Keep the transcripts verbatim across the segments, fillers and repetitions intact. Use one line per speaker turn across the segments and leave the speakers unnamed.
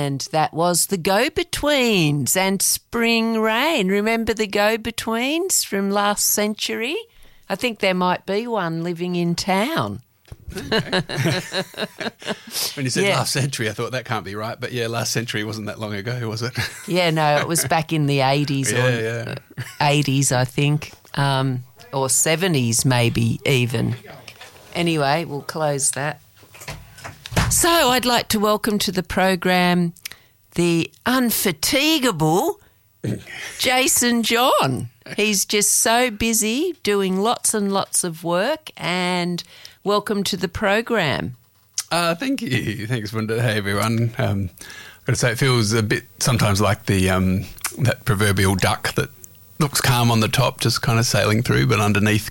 and that was the Go-Betweens and Spring Rain. Remember the Go-Betweens from last century? I think there might be one living in town.
Okay. When you said
Yeah.
last century, I thought that can't be right. But yeah, last century wasn't that long ago, was it?
Yeah, no, it was back in the eighties
Yeah,
or
yeah.
eighties, I think, um, or seventies maybe even. Anyway, we'll close that. So I'd like to welcome to the program the unfatigable Jason John. He's just so busy doing lots and lots of work, and welcome to the program.
Uh, thank you. Thanks, Wanda. Hey, everyone. Um, I've got to say, it feels a bit sometimes like the um, that proverbial duck that looks calm on the top, just kind of sailing through, but underneath...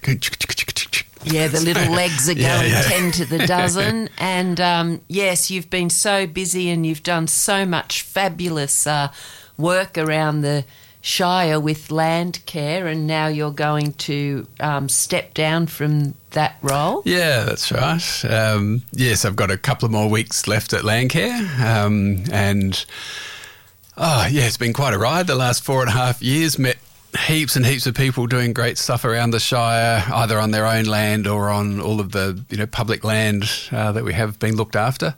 Yeah, the little legs are going
Yeah, yeah.
ten to the dozen. And um, yes, you've been so busy and you've done so much fabulous uh, work around the Shire with land care, and now you're going to um, step down from that role.
Yeah, that's right. Um, yes, I've got a couple of more weeks left at Landcare, um, and oh yeah, it's been quite a ride the last four and a half years. Met heaps and heaps of people doing great stuff around the Shire, either on their own land or on all of the you know public land uh, that we have been looked after.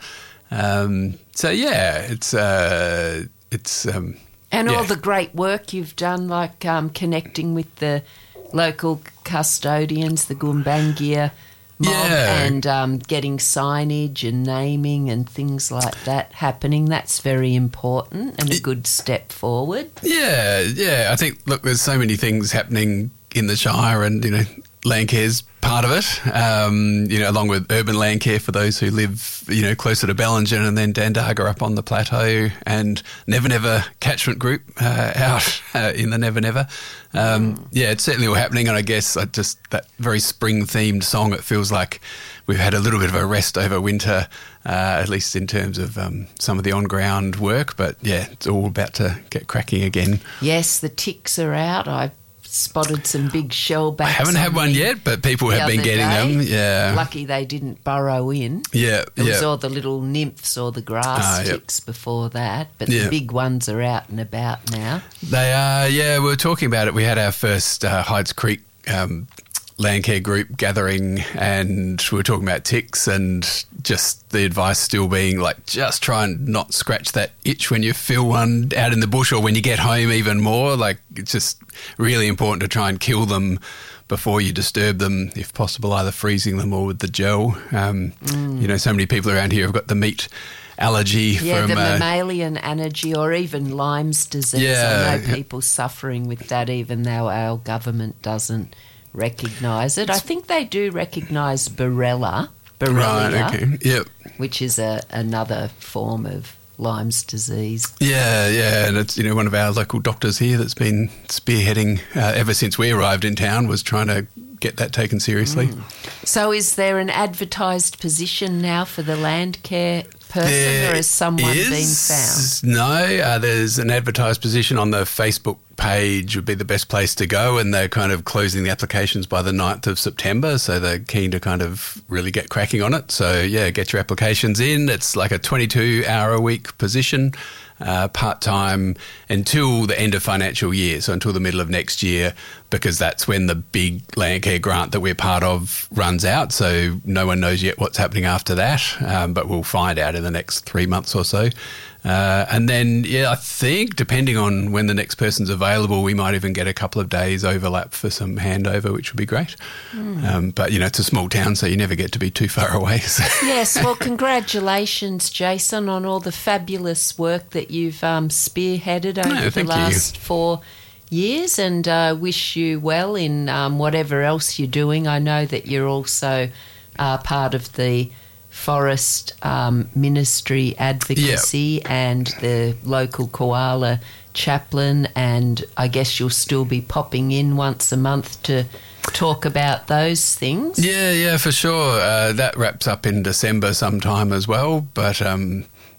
Um, so yeah, it's uh, it's. Um,
And
Yeah.
all the great work you've done, like um, connecting with the local custodians, the Goombangia mob,
Yeah.
and um, getting signage and naming and things like that happening. That's very important and a good step forward.
Yeah, yeah. I think, look, there's so many things happening in the Shire, and, you know, Landcare's part of it, um, you know, along with urban Landcare for those who live, you know, closer to Bellingen, and then Dandaga up on the plateau, and Never Never catchment group uh, out uh, in the Never Never. Um, mm. Yeah, it's certainly all happening, and I guess I just that very spring-themed song, it feels like we've had a little bit of a rest over winter, uh, at least in terms of um, some of the on-ground work, but yeah, it's all about to get cracking again.
Yes, the ticks are out. I've spotted some big shellbacks.
I haven't had one yet, but people have been getting them. Yeah.
Lucky they didn't burrow in.
Yeah.
It was
yeah.
all the little nymphs or the grass
Ah, yep.
ticks before that, but
Yeah.
the big ones are out and about now.
They are, yeah, we were talking about it. We had our first uh, Hydes Creek um, Landcare group gathering, and we were talking about ticks, and just the advice still being like, just try and not scratch that itch when you feel one out in the bush, or when you get home even more. Like, it's just really important to try and kill them before you disturb them, if possible, either freezing them or with the gel. Um, mm. You know, so many people around here have got the meat allergy.
Yeah,
from,
the
uh,
mammalian allergy, or even Lyme's disease.
Yeah,
I know
yeah.
people suffering with that, even though our government doesn't recognise it. I think they do recognise Borrelia, Borrelia,
Right, okay, yep.
which is a, another form of Lyme's disease.
Yeah, yeah, and it's, you know, one of our local doctors here that's been spearheading uh, ever since we arrived in town, was trying to get that taken seriously.
Mm. So is there an advertised position now for the land care person,
There
or has someone
is,
been found?
No, uh, there's an advertised position on the Facebook page would be the best place to go, and they're kind of closing the applications by the ninth of September, so they're keen to kind of really get cracking on it. So, yeah, get your applications in. It's like a twenty-two hour a week position, uh, part-time, until the end of financial year, so until the middle of next year, because that's when the big Landcare grant that we're part of runs out, so no one knows yet what's happening after that, um, but we'll find out in the next three months or so. Uh, and then, yeah, I think depending on when the next person's available, we might even get a couple of days overlap for some handover, which would be great. Mm. Um, but, you know, it's a small town, so you never get to be too far away. So.
Yes, well, congratulations, Jason, on all the fabulous work that you've um, spearheaded over
No,
the last
you.
four years, and uh, wish you well in um, whatever else you're doing. I know that you're also uh, part of the Forest um, Ministry advocacy, yep. and the local koala chaplain, and I guess you'll still be popping in once a month to talk about those things.
Yeah, yeah, for sure. Uh, that wraps up in December sometime as well, but um,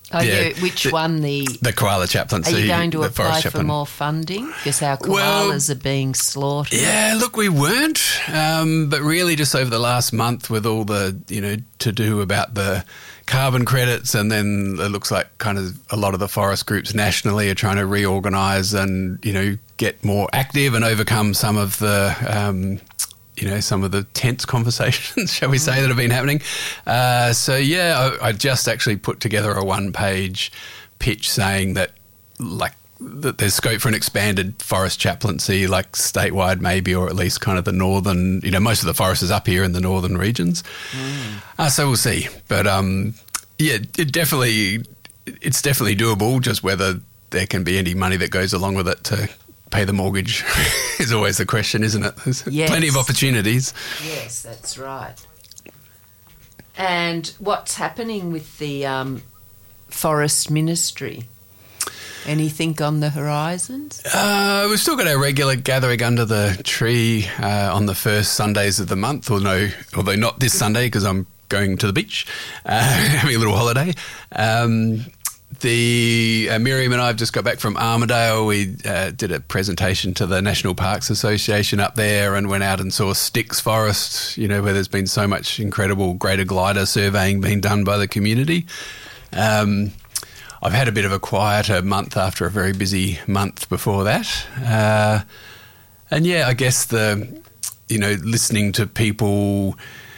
Oh,
yeah,
you, which
the,
one? The
the koala chaplaincy.
Are you going to
the
apply
forest
for
chaplain.
more funding? Because our koalas
Well,
are being slaughtered.
Yeah, look, we weren't, um, but really just over the last month with all the, you know, to do about the carbon credits, and then it looks like kind of a lot of the forest groups nationally are trying to reorganise and, you know, get more active and overcome some of the, um, you know, some of the tense conversations, shall we say, that have been happening. Uh, so, yeah, I, I just actually put together a one-page pitch saying that, like, that there's scope for an expanded forest chaplaincy, like statewide maybe, or at least kind of the northern, you know, most of the forest is up here in the northern regions. Mm. Uh, so we'll see. But, um, yeah, it definitely, it's definitely doable, just whether there can be any money that goes along with it to pay the mortgage is always the question, isn't it? There's
yes.
plenty of opportunities.
Yes, that's right. And what's happening with the um, forest ministry? Anything on the horizons?
Uh, we've still got our regular gathering under the tree uh, on the first Sundays of the month, although, although not this Sunday because I'm going to the beach, uh, having a little holiday. Um, the uh, Miriam and I have just got back from Armidale. We uh, did a presentation to the National Parks Association up there and went out and saw Styx Forest, you know, where there's been so much incredible greater glider surveying being done by the community. Um, I've had a bit of a quieter month after a very busy month before that. Uh, and yeah, I guess the, you know, listening to people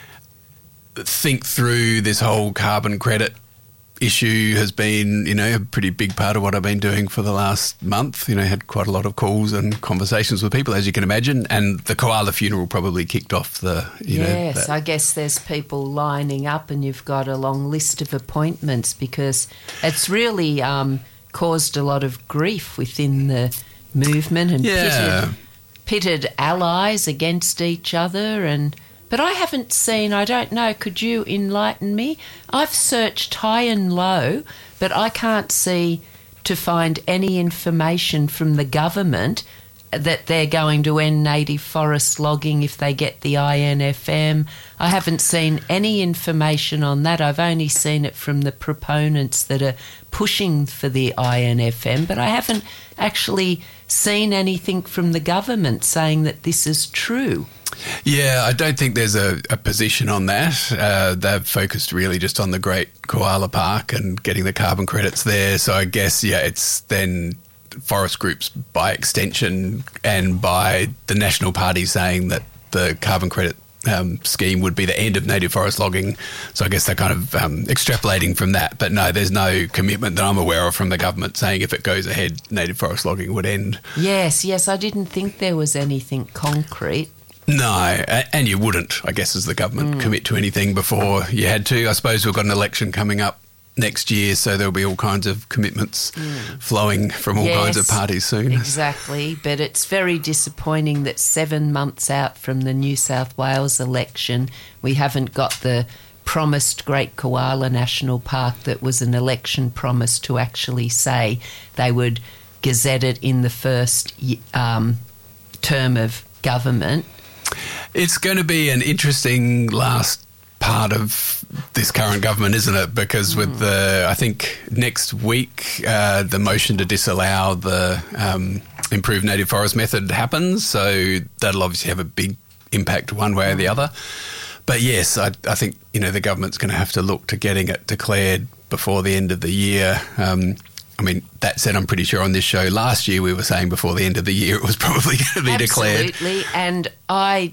think through this whole carbon credit issue has been, you know, a pretty big part of what I've been doing for the last month. You know, had quite a lot of calls and conversations with people, as you can imagine, and the koala funeral probably kicked off the, you
yes,
know...
Yes, I guess there's people lining up and you've got a long list of appointments because it's really um, caused a lot of grief within the movement and
yeah.
pitted, pitted allies against each other and... But I haven't seen, I don't know, could you enlighten me? I've searched high and low, but I can't see to find any information from the government that they're going to end native forest logging if they get the I N F M. I haven't seen any information on that. I've only seen it from the proponents that are pushing for the I N F M, but I haven't actually seen anything from the government saying that this is true.
Yeah, I don't think there's a, a position on that. Uh, they've focused really just on the Great Koala Park and getting the carbon credits there. So I guess, yeah, it's then forest groups by extension and by the National Party saying that the carbon credit um, scheme would be the end of native forest logging. So I guess they're kind of um, extrapolating from that. But no, there's no commitment that I'm aware of from the government saying if it goes ahead, native forest logging would end.
Yes, yes, I didn't think there was anything concrete.
No, and you wouldn't, I guess, as the government, mm. commit to anything before you had to. I suppose we've got an election coming up next year, so there'll be all kinds of commitments mm. flowing from all
yes,
kinds of parties soon.
Exactly, but it's very disappointing that seven months out from the New South Wales election, we haven't got the promised Great Koala National Park that was an election promise to actually say they would gazette it in the first um, term of government.
It's going to be an interesting last part of this current government, isn't it? Because mm. with the, I think next week, uh, the motion to disallow the um, improved native forest method happens. So that'll obviously have a big impact one way or the other. But yes, I, I think, you know, the government's going to have to look to getting it declared before the end of the year. Um, I mean, that said, I'm pretty sure on this show last year we were saying before the end of the year it was probably going to be declared.
Absolutely, and I,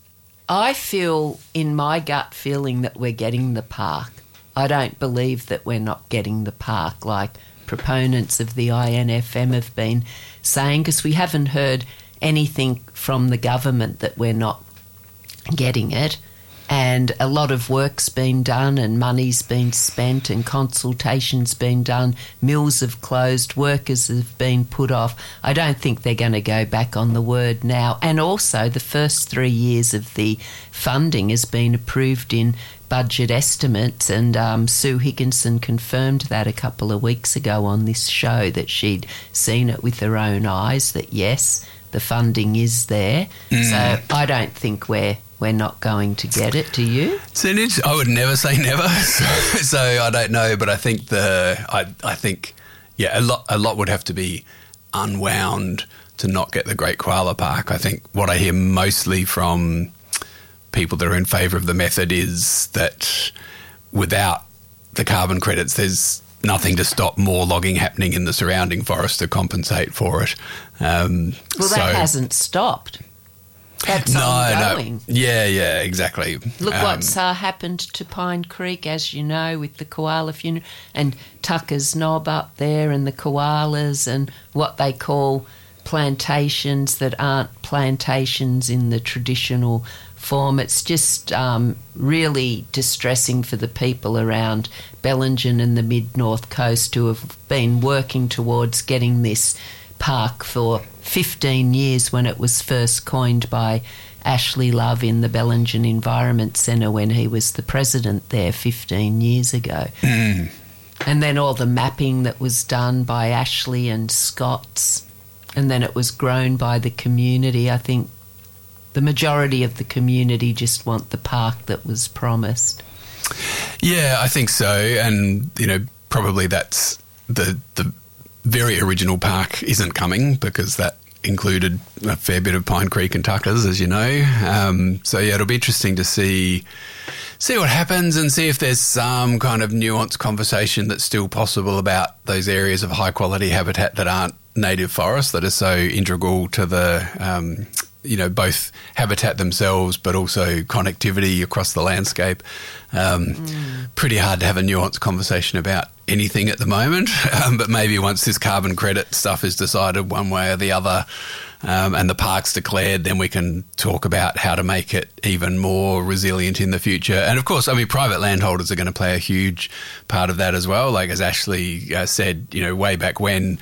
I feel in my gut feeling that we're getting the park. I don't believe that we're not getting the park like proponents of the I N F M have been saying, because we haven't heard anything from the government that we're not getting it. And a lot of work's been done and money's been spent and consultations been done. Mills have closed, workers have been put off. I don't think they're going to go back on the word now. And also the first three years of the funding has been approved in budget estimates, and um, Sue Higginson confirmed that a couple of weeks ago on this show, that she'd seen it with her own eyes, that yes, the funding is there. Mm. So I don't think we're we're not going to get it. Do you?
So I would never say never. So, so I don't know, but I think the I I think yeah a lot a lot would have to be unwound to not get the Great Koala Park. I think what I hear mostly from people that are in favour of the method is that without the carbon credits, there's nothing to stop more logging happening in the surrounding forest to compensate for it. Um,
well, that so, hasn't stopped. That's
no,
ongoing.
No. Yeah, yeah, exactly.
Look
um,
what's uh, happened to Pine Creek, as you know, with the koala funeral and Tucker's Knob up there and the koalas and what they call plantations that aren't plantations in the traditional form. It's just um, really distressing for the people around Bellingen and the mid-north coast who have been working towards getting this park for fifteen years when it was first coined by Ashley Love in the Bellingen Environment Centre when he was the president there fifteen years ago.
Mm.
And then all the mapping that was done by Ashley and Scott's, and then it was grown by the community. I think the majority of the community just want the park that was promised.
Yeah, I think so. And, you know, probably that's the the very original park isn't coming because that included a fair bit of Pine Creek and Tuckers, as you know. Um, so, yeah, it'll be interesting to see see what happens and see if there's some kind of nuanced conversation that's still possible about those areas of high-quality habitat that aren't native forests that are so integral to the, um, you know, both habitat themselves but also connectivity across the landscape. Um, mm. Pretty hard to have a nuanced conversation about anything at the moment, um, but maybe once this carbon credit stuff is decided one way or the other um, and the park's declared, then we can talk about how to make it even more resilient in the future. And of course, I mean, private landholders are going to play a huge part of that as well. Like as Ashley uh, said, you know, way back when,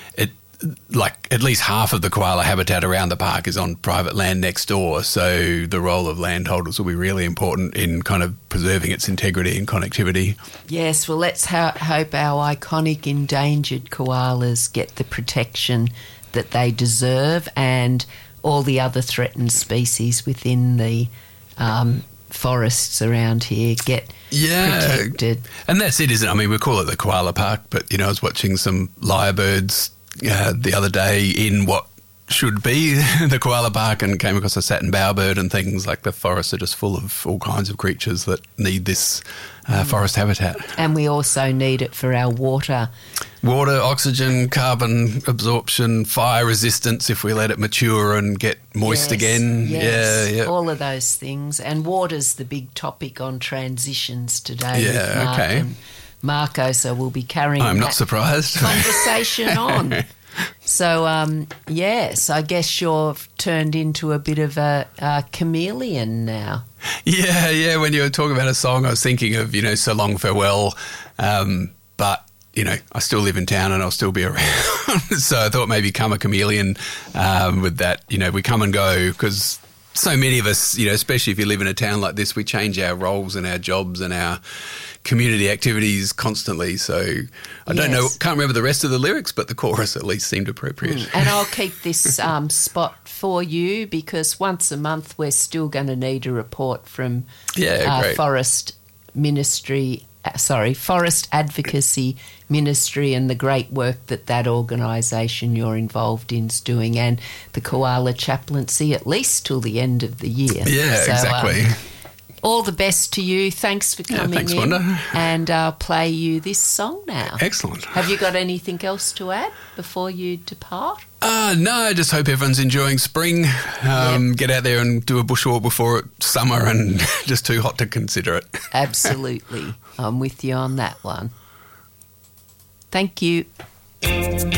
like at least half of the koala habitat around the park is on private land next door. So the role of landholders will be really important in kind of preserving its integrity and connectivity.
Yes, well, let's ho- hope our iconic endangered koalas get the protection that they deserve and all the other threatened species within the um, forests around here get
yeah.
protected.
And that's it, isn't it? I mean, we call it the koala park, but, you know, I was watching some lyrebirds Uh, the other day in what should be the koala park and came across a satin bowerbird and things. Like the forests are just full of all kinds of creatures that need this uh, forest habitat.
And we also need it for our water.
Water, oxygen, carbon absorption, fire resistance if we let it mature and get moist
yes,
again.
Yes,
yeah, yeah,
all of those things. And water's the big topic on transitions today.
Yeah,
with Mark
okay.
and Marco, so we'll be carrying
I'm not
that
surprised.
conversation on. So, um, yes, I guess you've turned into a bit of a, a chameleon now.
Yeah, yeah. When you were talking about a song, I was thinking of, you know, So Long Farewell, um, but, you know, I still live in town and I'll still be around. So I thought maybe come a chameleon um, with that, you know, we come and go because so many of us, you know, especially if you live in a town like this, we change our roles and our jobs and our community activities constantly. So I don't yes. know, can't remember the rest of the lyrics, but the chorus at least seemed appropriate.
Mm. And I'll keep this um, spot for you because once a month we're still going to need a report from
yeah,
uh,
great.
Forest Ministry, uh, sorry, Forest Advocacy Ministry and the great work that that organisation you're involved in is doing and the Koala Chaplaincy at least till the end of the year.
Yeah,
so,
exactly.
Um, all the best to you. Thanks for coming
yeah, thanks,
in.
Wanda.
And I'll play you this song now.
Excellent.
Have you got anything else to add before you depart?
Uh, no, I just hope everyone's enjoying spring. Um,
yep.
Get out there and do a bushwalk before it's summer and just too hot to consider it.
Absolutely. I'm with you on that one. Thank you.